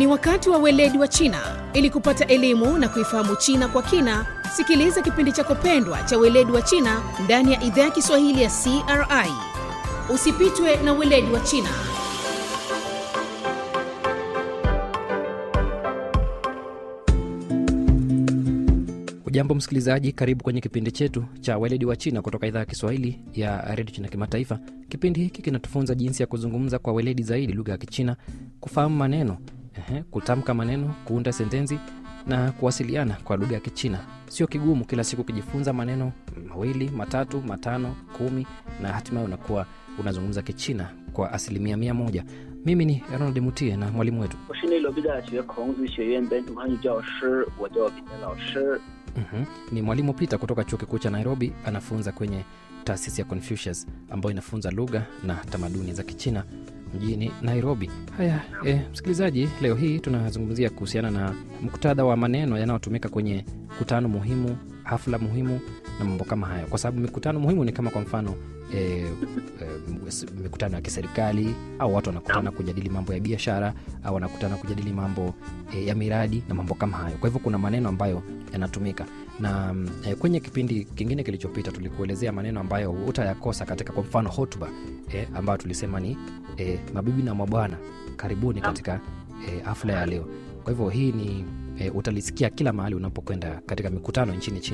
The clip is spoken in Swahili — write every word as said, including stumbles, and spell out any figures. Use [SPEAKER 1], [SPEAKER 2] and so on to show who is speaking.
[SPEAKER 1] Ni wakati wa weledi wa China. Ili kupata elimu na kuifahamu China kwa kina, sikiliza kipindi chako pendwa cha weledi wa China ndani ya idhaa ya Kiswahili ya C R I. Usipitwe na weledi wa China.
[SPEAKER 2] Ujambo msikilizaji, karibu kwenye kipindi chetu cha weledi wa China kutoka idhaa ya Kiswahili ya Radio China Kimataifa. Kipindi hiki kinatufunza jinsi ya kuzungumza kwa weledi zaidi lugha ya Kichina, kufahamu maneno, ehe, kutamka maneno, kuunda sentensi na kuwasiliana kwa lugha ya Kichina. Sio kigumu kila siku kujifunza maneno mawili, matatu, matano, kumi na hatimaye unakuwa unazungumza Kichina kwa asilimia mia moja. Mimi ni Ronald Mutie na mwalimu wetu. Mm-hmm. Ni mwalimu Peter kutoka chuo kikuu cha Nairobi, anafunza kwenye taasisi ya Confucius ambayo inafunza lugha na tamaduni za Kichina mjini Nairobi. Haya, eh, msikilizaji, leo hii tunazungumzia kuhusiana na muktadha wa maneno yanayotumika kwenye mikutano muhimu, hafla muhimu na mambo kama hayo. Kwa sababu mikutano muhimu ni kama kwa mfano eh, eh, mikutano ya kiserikali, au watu wanakutana kujadili mambo ya biashara, au wanakutana kujadili mambo eh, ya miradi na mambo kama hayo. Kwa hivyo kuna maneno ambayo yanatumika. Na eh, kwenye kipindi kingine kilichopita tulikuelezea maneno ambayo utayakosa katika kwa mfano hotuba eh, ambayo tulisema ni eh, mabibi na mabwana, karibuni katika eh, hafla ya leo. Kwa hivyo hii ni eh, utalisikia kila mahali unapokwenda katika mikutano nchini China.